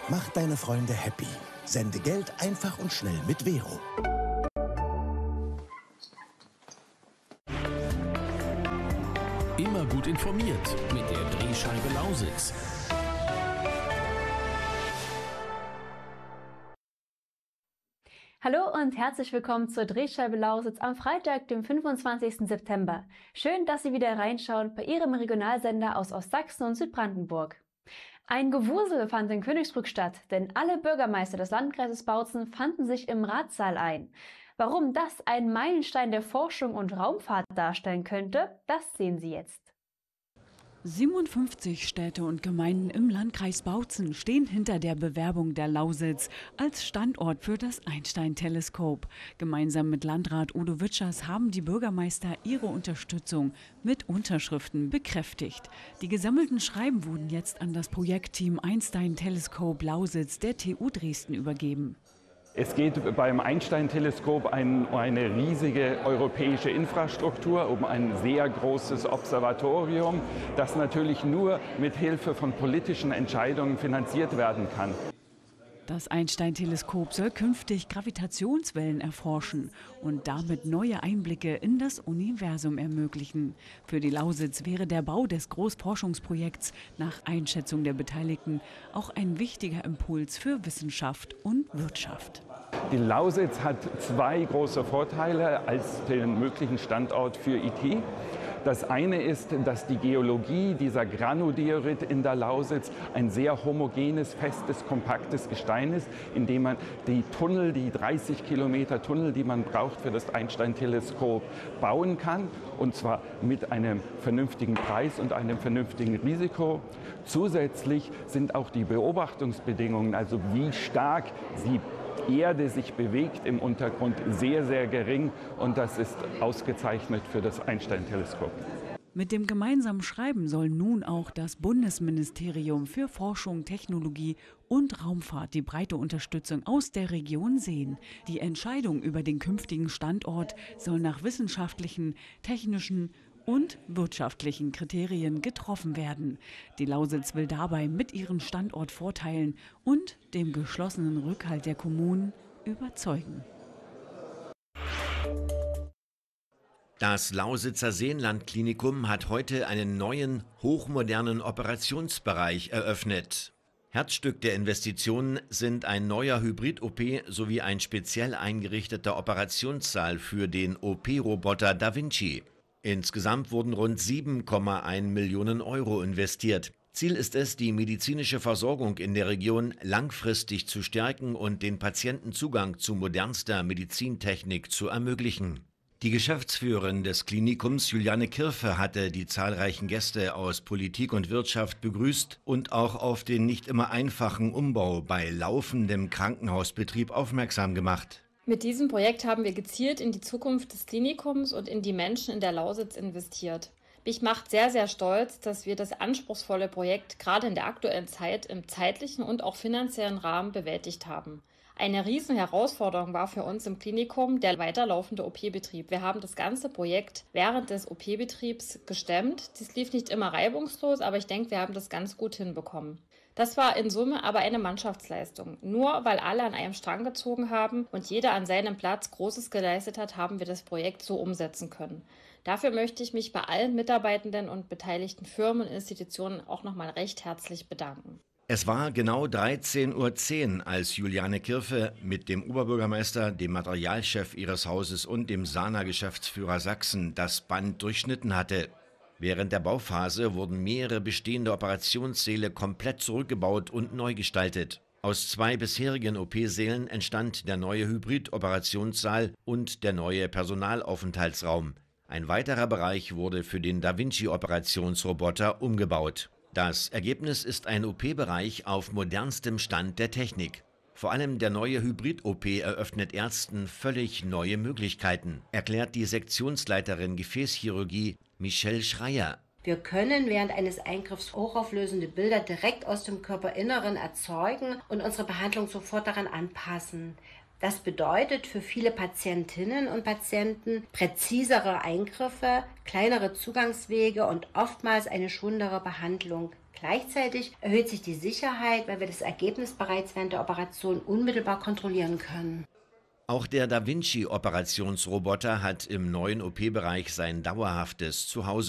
Mach deine Freunde happy. Sende Geld einfach und schnell mit Vero. Immer gut informiert mit der Drehscheibe Lausitz. Hallo und herzlich willkommen zur Drehscheibe Lausitz am Freitag, dem 25. September. Schön, dass Sie wieder reinschauen bei Ihrem Regionalsender aus Ostsachsen und Südbrandenburg. Ein Gewusel fand in Königsbrück statt, denn alle Bürgermeister des Landkreises Bautzen fanden sich im Ratssaal ein. Warum das ein Meilenstein der Forschung und Raumfahrt darstellen könnte, das sehen Sie jetzt. 57 Städte und Gemeinden im Landkreis Bautzen stehen hinter der Bewerbung der Lausitz als Standort für das Einstein-Teleskop. Gemeinsam mit Landrat Udo Witschers haben die Bürgermeister ihre Unterstützung mit Unterschriften bekräftigt. Die gesammelten Schreiben wurden jetzt an das Projektteam Einstein-Teleskop Lausitz der TU Dresden übergeben. Es geht beim Einstein-Teleskop um eine riesige europäische Infrastruktur, um ein sehr großes Observatorium, das natürlich nur mit Hilfe von politischen Entscheidungen finanziert werden kann. Das Einstein-Teleskop soll künftig Gravitationswellen erforschen und damit neue Einblicke in das Universum ermöglichen. Für die Lausitz wäre der Bau des Großforschungsprojekts nach Einschätzung der Beteiligten auch ein wichtiger Impuls für Wissenschaft und Wirtschaft. Die Lausitz hat zwei große Vorteile als den möglichen Standort für IT. Das eine ist, dass die Geologie dieser Granodiorit in der Lausitz ein sehr homogenes, festes, kompaktes Gestein ist, in dem man die Tunnel, die 30 Kilometer Tunnel, die man braucht für das Einstein-Teleskop, bauen kann. Und zwar mit einem vernünftigen Preis und einem vernünftigen Risiko. Zusätzlich sind auch die Beobachtungsbedingungen, also wie stark die Erde sich bewegt im Untergrund, sehr, sehr gering, und das ist ausgezeichnet für das Einstein-Teleskop. Mit dem gemeinsamen Schreiben soll nun auch das Bundesministerium für Forschung, Technologie und Raumfahrt die breite Unterstützung aus der Region sehen. Die Entscheidung über den künftigen Standort soll nach wissenschaftlichen, technischen und wirtschaftlichen Kriterien getroffen werden. Die Lausitz will dabei mit ihren Standortvorteilen und dem geschlossenen Rückhalt der Kommunen überzeugen. Das Lausitzer Seenland-Klinikum hat heute einen neuen, hochmodernen Operationsbereich eröffnet. Herzstück der Investitionen sind ein neuer Hybrid-OP sowie ein speziell eingerichteter Operationssaal für den OP-Roboter Da Vinci. Insgesamt wurden rund 7,1 Millionen Euro investiert. Ziel ist es, die medizinische Versorgung in der Region langfristig zu stärken und den Patienten Zugang zu modernster Medizintechnik zu ermöglichen. Die Geschäftsführerin des Klinikums, Juliane Kirfe, hatte die zahlreichen Gäste aus Politik und Wirtschaft begrüßt und auch auf den nicht immer einfachen Umbau bei laufendem Krankenhausbetrieb aufmerksam gemacht. Mit diesem Projekt haben wir gezielt in die Zukunft des Klinikums und in die Menschen in der Lausitz investiert. Mich macht sehr, sehr stolz, dass wir das anspruchsvolle Projekt gerade in der aktuellen Zeit im zeitlichen und auch finanziellen Rahmen bewältigt haben. Eine riesen Herausforderung war für uns im Klinikum der weiterlaufende OP-Betrieb. Wir haben das ganze Projekt während des OP-Betriebs gestemmt. Dies lief nicht immer reibungslos, aber ich denke, wir haben das ganz gut hinbekommen. Das war in Summe aber eine Mannschaftsleistung. Nur weil alle an einem Strang gezogen haben und jeder an seinem Platz Großes geleistet hat, haben wir das Projekt so umsetzen können. Dafür möchte ich mich bei allen Mitarbeitenden und beteiligten Firmen und Institutionen auch nochmal recht herzlich bedanken. Es war genau 13:10 Uhr, als Juliane Kirfe mit dem Oberbürgermeister, dem Materialchef ihres Hauses und dem SANA-Geschäftsführer Sachsen das Band durchschnitten hatte. Während der Bauphase wurden mehrere bestehende Operationssäle komplett zurückgebaut und neu gestaltet. Aus 2 bisherigen OP-Sälen entstand der neue Hybrid-Operationssaal und der neue Personalaufenthaltsraum. Ein weiterer Bereich wurde für den Da Vinci-Operationsroboter umgebaut. Das Ergebnis ist ein OP-Bereich auf modernstem Stand der Technik. Vor allem der neue Hybrid-OP eröffnet Ärzten völlig neue Möglichkeiten, erklärt die Sektionsleiterin Gefäßchirurgie Michelle Schreier. Wir können während eines Eingriffs hochauflösende Bilder direkt aus dem Körperinneren erzeugen und unsere Behandlung sofort daran anpassen. Das bedeutet für viele Patientinnen und Patienten präzisere Eingriffe, kleinere Zugangswege und oftmals eine schonendere Behandlung. Gleichzeitig erhöht sich die Sicherheit, weil wir das Ergebnis bereits während der Operation unmittelbar kontrollieren können. Auch der Da Vinci-Operationsroboter hat im neuen OP-Bereich sein dauerhaftes Zuhause